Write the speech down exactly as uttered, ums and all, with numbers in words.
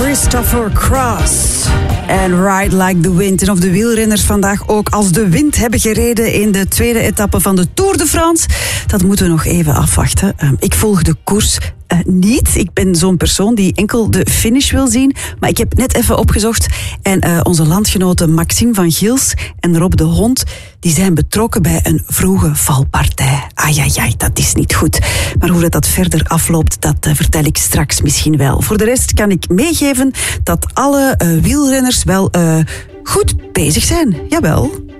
Christopher Cross en Ride Like the Wind. En of de wielrenners vandaag ook als de wind hebben gereden in de tweede etappe van de Tour de France, dat moeten we nog even afwachten. Um, ik volg de koers uh, niet. Ik ben zo'n persoon die enkel de finish wil zien. Maar ik heb net even opgezocht en uh, onze landgenoten Maxime van Gils en Rob de Hond, die zijn betrokken bij een vroege valpartij. Ai, ai, ai, dat is niet goed. Maar hoe dat, dat verder afloopt, dat uh, vertel ik straks misschien wel. Voor de rest kan ik meegeven dat alle uh, wielrenners wel uh, goed bezig zijn. Jawel.